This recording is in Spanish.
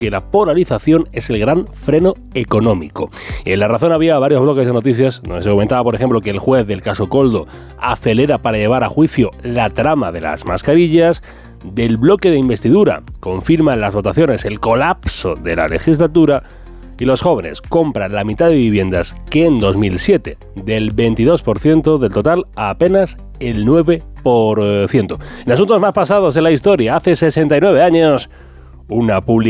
que la polarización es el gran freno económico. En La Razón había varios bloques de noticias donde se comentaba, por ejemplo, que el juez del caso Koldo acelera para llevar a juicio la trama de las mascarillas. Del bloque de investidura confirma en las votaciones el colapso de la legislatura. Y los jóvenes compran la mitad de viviendas que en 2007, del 22% del total a apenas el 9%. En asuntos más pasados en la historia, hace 69 años, una publicación